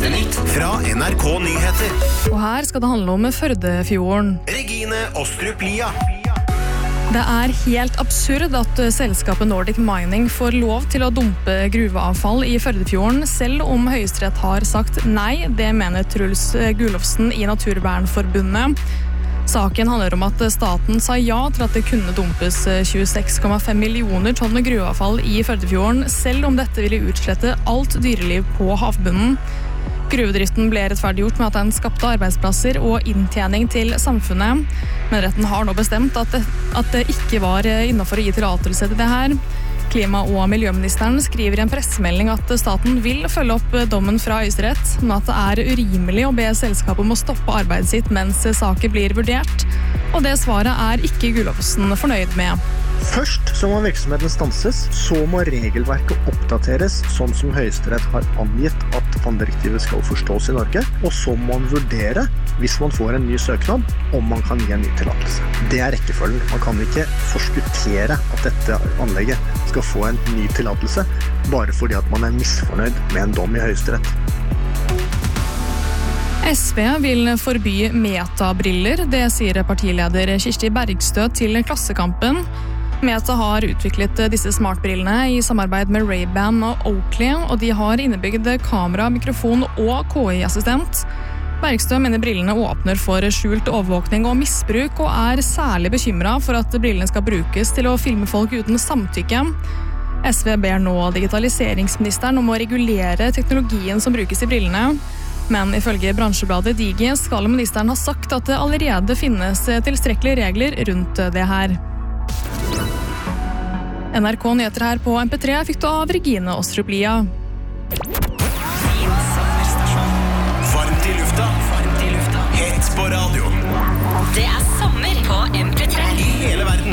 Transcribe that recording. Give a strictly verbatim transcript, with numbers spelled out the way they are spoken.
Siste nytt fra N R K Nyheter. Og her skal det handle om Førdefjorden. Regine Ostrup Lia. Det er helt absurd at selskapet Nordic Mining får lov til å dumpe gruveavfall i Førdefjorden, selv om Høyesterett har sagt nei. Det mener Truls Gulofsen i Naturvernforbundet. Saken handler om at staten sa ja til at det kunne dumpes tjueseks komma fem millioner tonn gruveavfall i Førdefjorden, selv om dette ville utslette alt dyreliv på havbunnen. Gruvedriften ble rettferdiggjort med at den skapte arbeidsplasser og inntjening til samfunnet. Men retten har nå bestemt at det, at det ikke var innenfor å gi tillatelse til det her. Klima- og miljøministeren skriver i en pressemelding at staten vil følge opp dommen fra Høyesterett, men at det er urimelig å be selskapet om å stoppe arbeidet sitt mens saken blir vurdert. Og det svaret er ikke Gulofsen fornøyd med. Først så må virksomheten stanses, så må regelverket oppdateres sånn som Høyesterett har angitt at vanndirektivet skal forstås i Norge, og så må man vurdere, hvis man får en ny søknad, om man kan gi en ny tillatelse. Det er rekkefølgen. Man kan ikke forskuttere at dette anlegget skal få en ny tillatelse, bare fordi at man er misfornøyd med en dom i Høyesterett. S V vil forby metabriller, det sier partileder Kirsti Bergstø til Klassekampen. Meta har utviklet disse smartbrillene i samarbeid med Ray-Ban og Oakley, og de har innebygd kamera, mikrofon og K I-assistent. Bergstø mener brillene åpner for skjult overvåkning og misbruk, og er særlig bekymret for at brillene skal brukes til å filme folk uten samtykke. S V ber nå digitaliseringsministeren om å regulere teknologien som brukes i brillene, men ifølge bransjebladet Digi skal ministeren ha sagt at det allerede finnes tilstrekkelige regler rundt det her. N R K Nyheter her på M P tre fikk du av Regine Ostrup Lia.